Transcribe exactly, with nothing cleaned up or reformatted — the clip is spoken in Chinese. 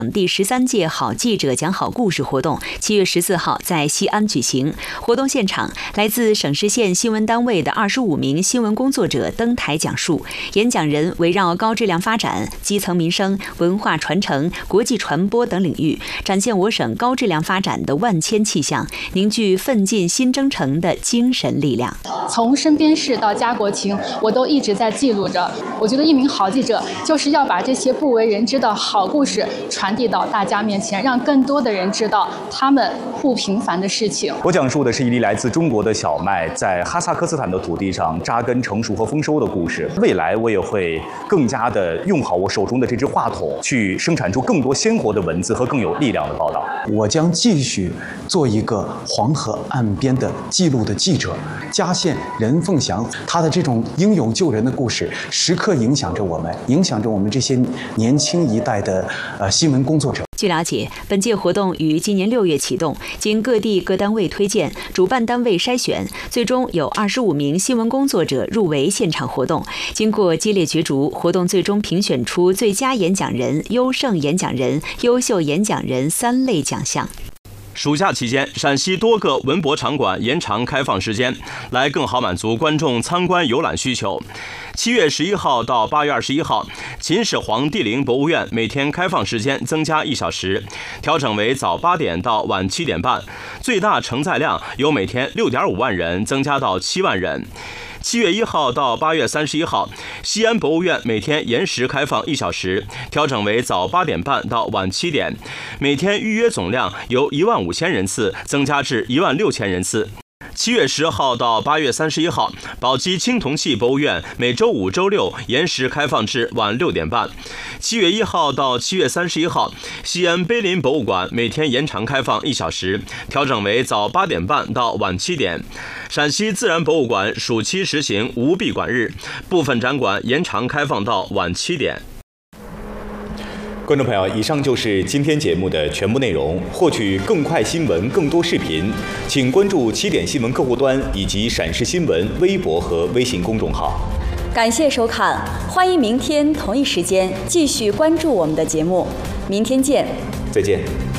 第十三届好记者讲好故事活动七月十四号在西安举行。活动现场，来自省市县新闻单位的二十五名新闻工作者登台讲述，演讲人围绕高质量发展、基层民生、文化传承、国际传播等领域，展现我省高质量发展的万千气象，凝聚奋进新征程的精神力量。 从身边事到家国情，我都一直在记录着。我觉得一名好记者就是要把这些不为人知的好故事传递到大家面前，让更多的人知道他们不平凡的事情。 我讲述的是一粒来自中国的小麦在哈萨克斯坦的土地上扎根、成熟和丰收的故事。未来我也会更加的用好我手中的这支话筒，去生产出更多鲜活的文字和更有力量的报道。 我将继续做一个黄河岸边的记录的记者。嘉县任凤祥他的这种英勇救人的故事，时刻影响着我们，影响着我们这些年轻一代的呃新闻工作者。 据了解，本届活动于今年六月启动，经各地各单位推荐、主办单位筛选，最终有二十五名新闻工作者入围现场活动。经过激烈角逐，活动最终评选出最佳演讲人、优胜演讲人、优秀演讲人三类奖项。 暑假期间，陕西多个文博场馆延长开放时间，来更好满足观众参观游览需求。七月十一号到八月二十一号，秦始皇帝陵博物院每天开放时间增加一小时，调整为早八点到晚七点半，最大承载量由每天六点五万人增加到七万人。七月一号到八月三十一号，西安博物院每天延时开放一小时，调整为早八点半到晚七点，每天预约总量由一万五千人次增加至一万六千人次。七月十号到八月三十一号，宝鸡青铜器博物院每周五、周六延时开放至晚六点半。七月一号到七月三十一号，西安碑林博物馆每天延长开放一小时，调整为早八点半到晚七点。陕西自然博物馆暑期实行无闭馆日，部分展馆延长开放到晚七点。 观众朋友，以上就是今天节目的全部内容。获取更快新闻、更多视频，请关注七点新闻客户端以及陕视新闻微博和微信公众号。 感谢收看，欢迎明天同一时间继续关注我们的节目。明天见， 再见。